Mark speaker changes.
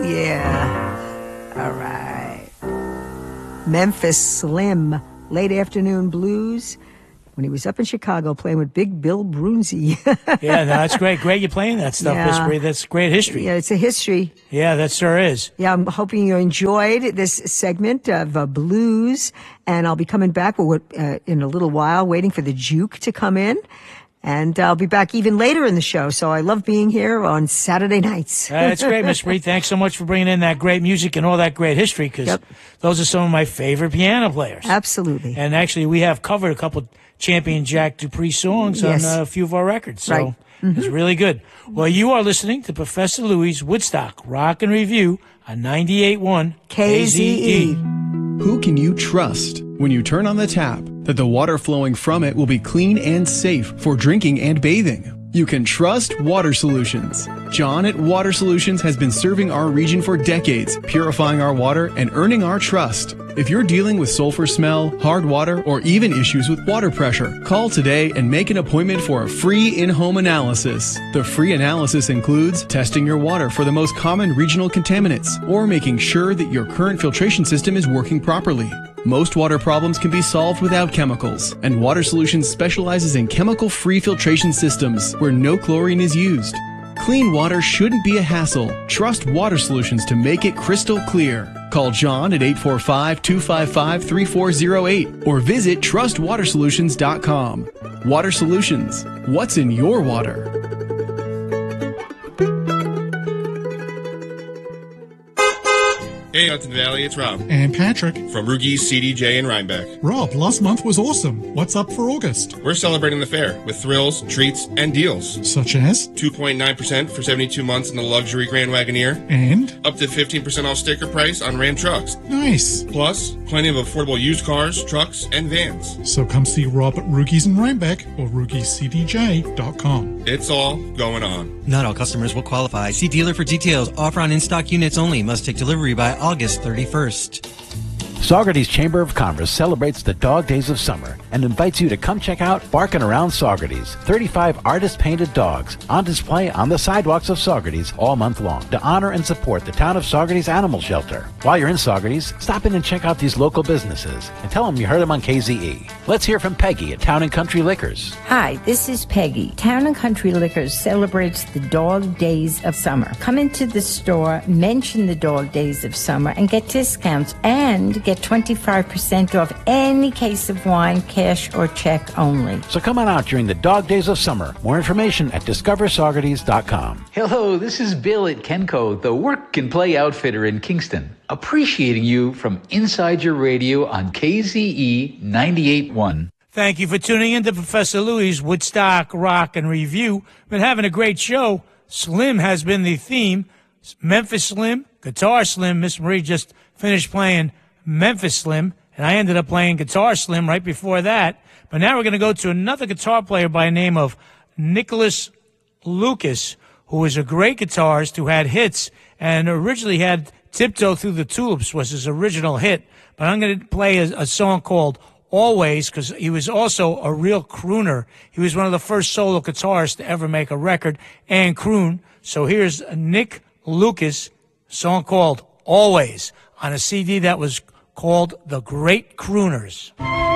Speaker 1: Yeah. All right. Memphis Slim, Late Afternoon Blues, when he was up in Chicago playing with Big Bill Brunzi.
Speaker 2: Yeah, no, that's great. Great you playing that stuff, Miss Marie. That's great history.
Speaker 1: Yeah, it's a history.
Speaker 2: Yeah, that sure is.
Speaker 1: Yeah, I'm hoping you enjoyed this segment of blues, and I'll be coming back in a little while, waiting for the Juke to come in. And I'll be back even later in the show, so I love being here on Saturday nights.
Speaker 2: That's great, Miss Bree. Thanks so much for bringing in that great music and all that great history, because those are some of my favorite piano players.
Speaker 1: Absolutely.
Speaker 2: And actually, we have covered a couple Champion Jack Dupree songs on a few of our records, so it's really good. Well, you are listening to Professor Louie's Woodstock Rock and Review on 98.1 KZE.
Speaker 3: Who can you trust when you turn on the tap that the water flowing from it will be clean and safe for drinking and bathing? You can trust Water Solutions. John at Water Solutions has been serving our region for decades, purifying our water and earning our trust. If you're dealing with sulfur smell, hard water, or even issues with water pressure, call today and make an appointment for a free in-home analysis. The free analysis includes testing your water for the most common regional contaminants or making sure that your current filtration system is working properly. Most water problems can be solved without chemicals, and Water Solutions specializes in chemical-free filtration systems where no chlorine is used. Clean water shouldn't be a hassle. Trust Water Solutions to make it crystal clear. Call John at 845-255-3408 or visit trustwatersolutions.com. Water Solutions. What's in your water?
Speaker 4: Hey, Hudson Valley, it's Rob.
Speaker 5: And Patrick.
Speaker 4: From Rugies, CDJ, and Rhinebeck.
Speaker 5: Rob, last month was awesome. What's up for August?
Speaker 4: We're celebrating the fair with thrills, treats, and deals.
Speaker 5: Such as?
Speaker 4: 2.9% for 72 months in the luxury Grand Wagoneer.
Speaker 5: And?
Speaker 4: Up to 15% off sticker price on Ram trucks.
Speaker 5: Nice.
Speaker 4: Plus, plenty of affordable used cars, trucks, and vans.
Speaker 5: So come see Rob at Rugies in Rhinebeck or RugiesCDJ.com.
Speaker 4: It's all going on.
Speaker 6: Not all customers will qualify. See dealer for details. Offer on in-stock units only. Must take delivery by August 31st.
Speaker 7: Saugerties Chamber of Commerce celebrates the dog days of summer and invites you to come check out Barkin' Around Saugerties. 35 artist-painted dogs on display on the sidewalks of Saugerties all month long to honor and support the town of Saugerties Animal Shelter. While you're in Saugerties, stop in and check out these local businesses and tell them you heard them on KZE. Let's hear from Peggy at Town & Country Liquors.
Speaker 8: Hi, this is Peggy. Town & Country Liquors celebrates the dog days of summer. Come into the store, mention the dog days of summer, and get discounts and get 25% off any case of wine, cash or check only.
Speaker 7: So come on out during the dog days of summer. More information at discoversaugerties.com.
Speaker 9: Hello, this is Bill at Kenco, the work and play outfitter in Kingston. Appreciating you from inside your radio on KZE 98.1.
Speaker 2: Thank you for tuning in to Professor Louie's Woodstock Rock and Review. Been having a great show. Slim has been the theme. Memphis Slim, Guitar Slim. Miss Marie just finished playing Memphis Slim, and I ended up playing Guitar Slim right before that. But now we're going to go to another guitar player by the name of Nicholas Lucas, who is a great guitarist who had hits and originally had Tiptoe Through the Tulips was his original hit. But I'm going to play a song called Always, because he was also a real crooner. He was one of the first solo guitarists to ever make a record and croon. So here's Nick Lucas, song called Always, on a CD that was called The Great Crooners.